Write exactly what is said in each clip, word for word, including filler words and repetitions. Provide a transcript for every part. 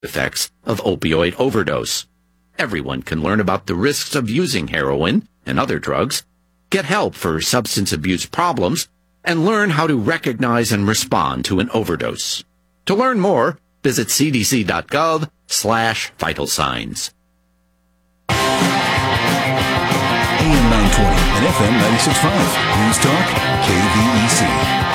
effects of opioid overdose. Everyone can learn about the risks of using heroin and other drugs, get help for substance abuse problems, and learn how to recognize and respond to an overdose. To learn more, visit cdc.gov slash vital signs. A M nine twenty and F M ninety-six point five. News Talk, K V E C.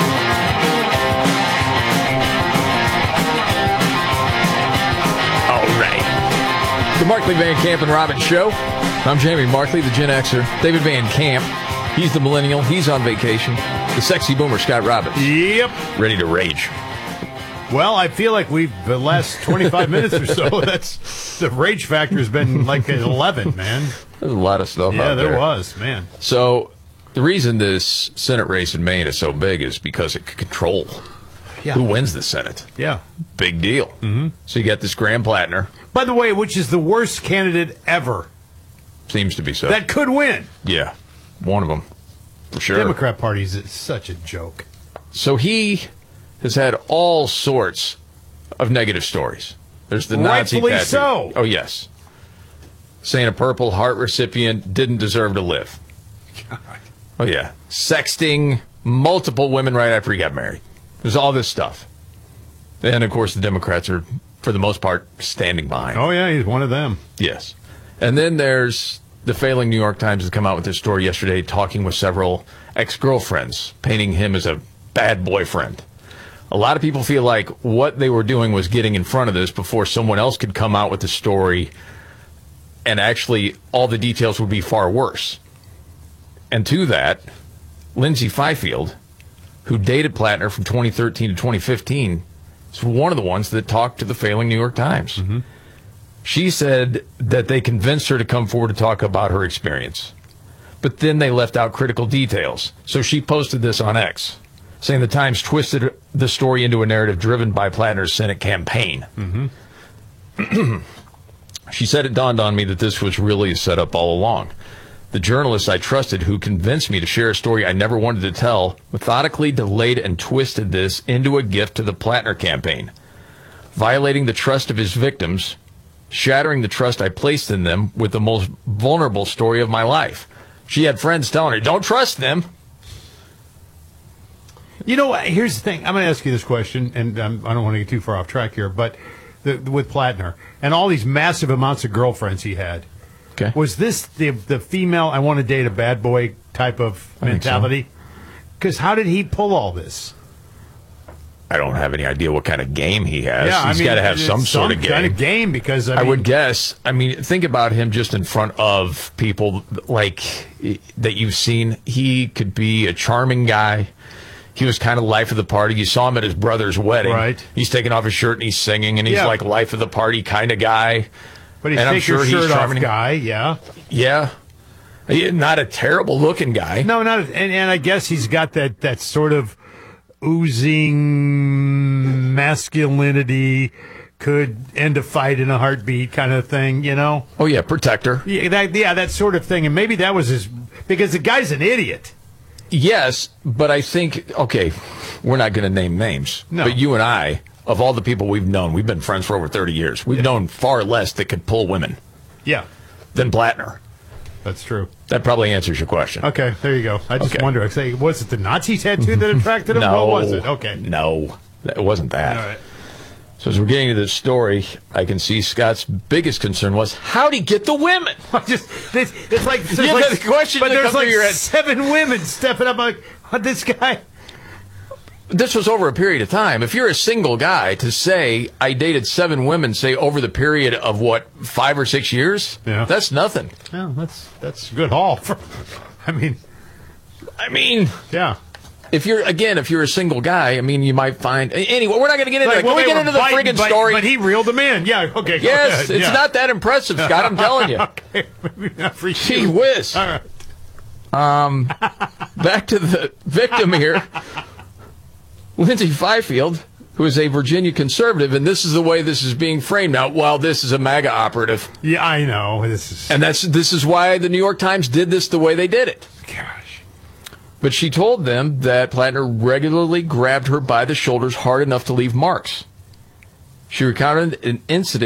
All right. The Markley, Van Camp, and Robbins Show. I'm Jamie Markley, the Gen Xer. David Van Camp, he's the millennial. He's on vacation. The sexy boomer, Scott Robbins. Yep. Ready to rage. Well, I feel like we've, the last twenty-five minutes or so, that's the rage factor has been like an eleven, man. There's a lot of stuff Yeah, out there. there was, man. So the reason this Senate race in Maine is so big is because it could control Yeah. who wins the Senate. Yeah. Big deal. Mm-hmm. So you got this Graham Plattner. By the way, which is the worst candidate ever Seems to be so. that could win. Yeah, one of them, for sure. Democrat Party is such a joke. So he has had all sorts of negative stories. There's the Nazi Rightfully tattoo. so. Oh, yes. Saying a Purple Heart recipient didn't deserve to live. God. Oh, yeah. Sexting multiple women right after he got married. There's all this stuff. And, of course, the Democrats are, for the most part, standing behind. Oh, yeah, he's one of them. Yes. And then there's the failing New York Times has come out with this story yesterday talking with several ex-girlfriends, painting him as a bad boyfriend. A lot of people feel like what they were doing was getting in front of this before someone else could come out with the story, and actually all the details would be far worse. And to that, Lindsay Fifield, who dated Plattner from twenty thirteen to twenty fifteen, is one of the ones that talked to the failing New York Times. Mm-hmm. She said that they convinced her to come forward to talk about her experience. But then they left out critical details. So she posted this on X, saying the Times twisted the story into a narrative driven by Plattner's Senate campaign. Mm-hmm. She said, it dawned on me that this was really a setup all along. The journalist I trusted who convinced me to share a story I never wanted to tell methodically delayed and twisted this into a gift to the Plattner campaign, violating the trust of his victims, shattering the trust I placed in them with the most vulnerable story of my life. She had friends telling her, don't trust them. You know, here's the thing. I'm going to ask you this question, and um, I don't want to get too far off track here, but the, with Plattner and all these massive amounts of girlfriends he had, Okay. was this the the female, I want to date a bad boy type of mentality? Because how did he pull all this? I don't have any idea what kind of game he has. Yeah, He's I mean, got to have it's some sort of game. kind of game because, I, I mean, would guess. I mean, think about him just in front of people like that you've seen. He could be a charming guy. He was kind of life of the party. You saw him at his brother's wedding. Right. He's taking off his shirt and he's singing, and he's Yeah. like life of the party kind of guy. But he's and I'm take sure your he's shirt off charming. guy, yeah. Yeah. He- Not a terrible looking guy. No, not, and, and I guess he's got that, that sort of oozing masculinity, could end a fight in a heartbeat kind of thing, you know? Oh, yeah, protector. Yeah, that, yeah, that sort of thing. And maybe that was his, because the guy's an idiot. Yes, but I think, okay, we're not going to name names. No. But you and I, of all the people we've known, we've been friends for over thirty years. We've Yeah. known far less that could pull women Yeah, than Plattner. that's true. That probably answers your question. Okay, there you go. I just Okay. wonder. I say, was it the Nazi tattoo that attracted him? No. What was it? Okay. No, it wasn't that. All right. So as we're getting to this story, I can see Scott's biggest concern was, how'd he get the women? I just, it's, it's like, there's Yeah, like the question but that there's comes to like your head. seven women stepping up like, oh, this guy. This was over a period of time. If you're a single guy, to say, I dated seven women, say, over the period of, what, five or six years? Yeah. That's nothing. Well, that's that's a good haul. For, I mean, I mean, yeah. if you're, again, if you're a single guy, I mean, you might find, anyway, we're not going to get into Like, that. well, Can we they get were into the biting, friggin' but- story? But he reeled them in. Yeah, okay. Go yes, ahead. it's Yeah. not that impressive, Scott, I'm telling you. Okay, maybe not for you. Gee whiz. All right. Um, back to the victim here. Lindsay Fifield, who is a Virginia conservative, and this is the way this is being framed now. Well, this is a MAGA operative, Yeah, I know. This is. and that's this is why the New York Times did this the way they did it. Gosh. But she told them that Plattner regularly grabbed her by the shoulders hard enough to leave marks. She recounted an incident